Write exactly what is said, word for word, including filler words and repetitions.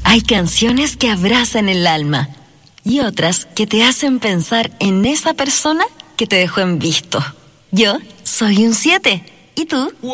Hay canciones que abrazan el alma y otras que te hacen pensar en esa persona que te dejó en visto. Yo soy un siete. ¿Y tú?